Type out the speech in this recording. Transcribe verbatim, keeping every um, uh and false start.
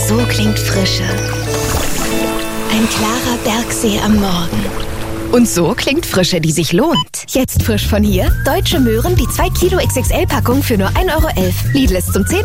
So klingt Frische. Ein klarer Bergsee am Morgen. Und so klingt Frische, die sich lohnt. Jetzt frisch von hier. Deutsche Möhren, die zwei Kilo X X L-Packung für nur ein Euro elf. Lidl ist zum zehn